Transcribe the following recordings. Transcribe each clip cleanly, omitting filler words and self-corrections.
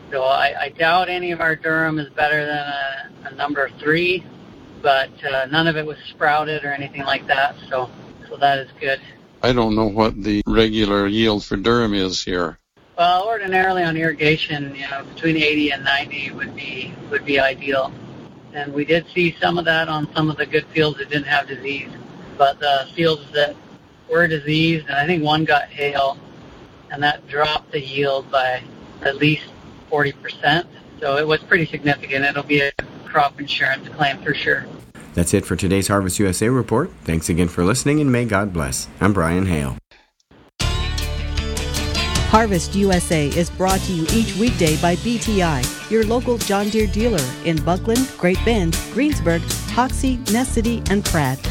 So I doubt any of our durum is better than a number 3, but none of it was sprouted or anything like that, so that is good. I don't know what the regular yield for durum is here. Well, ordinarily on irrigation, between 80 and 90 would be ideal. And we did see some of that on some of the good fields that didn't have disease. But the fields that were diseased, and I think one got hail, and that dropped the yield by at least 40%. So it was pretty significant. It'll be a crop insurance claim for sure. That's it for today's Harvest USA report. Thanks again for listening, and may God bless. I'm Brian Hale. Harvest USA is brought to you each weekday by BTI, your local John Deere dealer in Buckland, Great Bend, Greensburg, Hoxie, Ness City, and Pratt.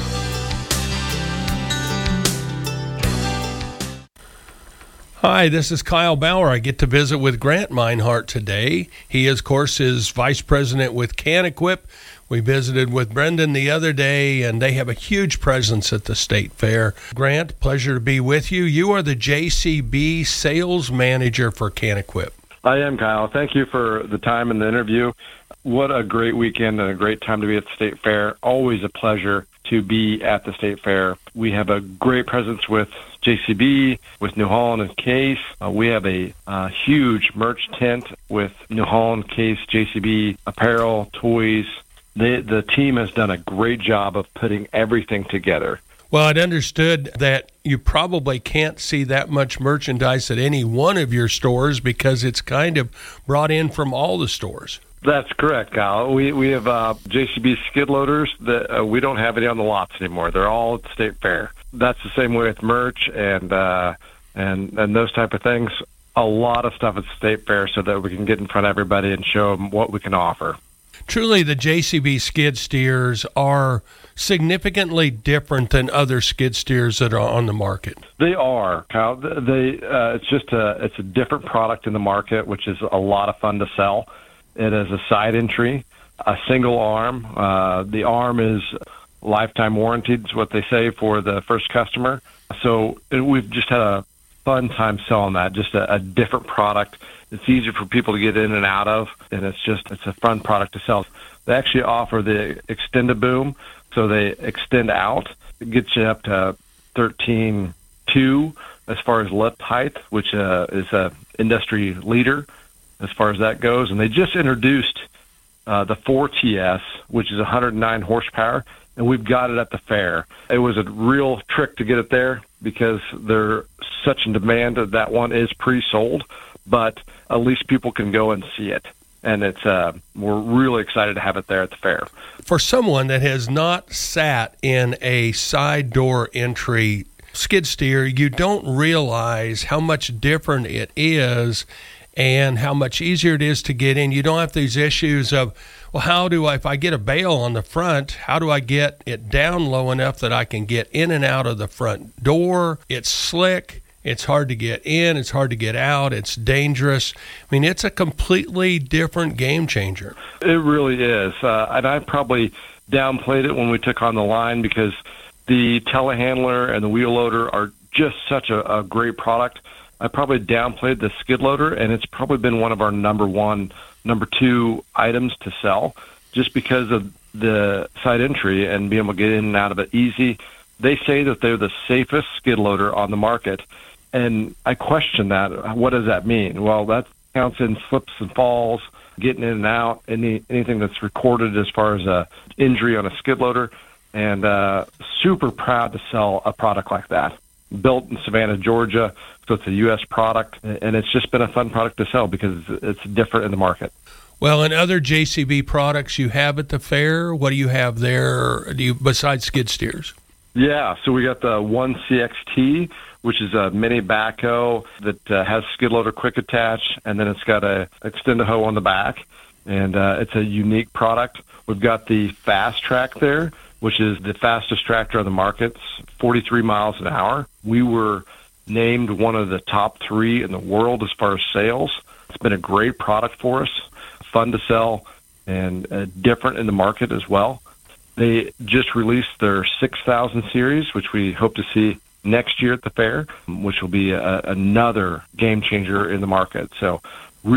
Hi, this is Kyle Bauer. I get to visit with Grant Meinhardt today. He, of course, is vice president with CanEquip. We visited with Brendan the other day, and they have a huge presence at the state fair. Grant, pleasure to be with you. You are the JCB sales manager for CanEquip. I am, Kyle. Thank you for the time and the interview. What a great weekend and a great time to be at the state fair. Always a pleasure to be at the state fair. We have a great presence with JCB, with New Holland and Case. We have a huge merch tent with New Holland, Case, JCB, apparel, toys. The team has done a great job of putting everything together. Well, I'd understood that you probably can't see that much merchandise at any one of your stores because it's kind of brought in from all the stores. That's correct, Kyle. We have JCB skid loaders that we don't have any on the lots anymore. They're all at the state fair. That's the same way with merch and those type of things. A lot of stuff at the state fair so that we can get in front of everybody and show them what we can offer. Truly, the JCB skid steers are significantly different than other skid steers that are on the market. They are, Kyle. It's a different product in the market, which is a lot of fun to sell. It is a side entry, a single arm. The arm is lifetime warranted, is what they say for the first customer. So we've just had a fun time selling that, just a different product. It's easier for people to get in and out of, and it's a fun product to sell. They actually offer the Extend-A-Boom, so they extend out. It gets you up to 13.2 as far as lift height, which is a industry leader as far as that goes. And they just introduced the 4TS, which is 109 horsepower, and we've got it at the fair. It was a real trick to get it there because they're such in demand that one is pre-sold, but at least people can go and see it. And we're really excited to have it there at the fair. For someone that has not sat in a side door entry skid steer, you don't realize how much different it is and how much easier it is to get in. You don't have these issues of, well, if I get a bale on the front, how do I get it down low enough that I can get in and out of the front door? It's slick. It's hard to get in. It's hard to get out. It's dangerous. I mean, it's a completely different game changer. It really is. And I probably downplayed it when we took on the line because the telehandler and the wheel loader are just such a great product. I probably downplayed the skid loader, and it's probably been one of our number 2 items to sell just because of the side entry and being able to get in and out of it easy. They say that they're the safest skid loader on the market, and I question that. What does that mean? Well, that counts in slips and falls, getting in and out, anything that's recorded as far as a injury on a skid loader, and super proud to sell a product like that. Built in Savannah, Georgia, so it's a U.S. product, and it's just been a fun product to sell because it's different in the market. Well, and other JCB products you have at the fair, what do you have there besides skid steers? Yeah, so we got the 1CXT, which is a mini backhoe that has skid loader quick attach, and then it's got a Extend-A-Hoe on the back, and it's a unique product. We've got the Fast Track there, which is the fastest tractor on the market, 43 miles an hour. We were named one of the top 3 in the world as far as sales. It's been a great product for us, fun to sell, and different in the market as well. They just released their 6,000 series, which we hope to see next year at the fair, which will be another game changer in the market. So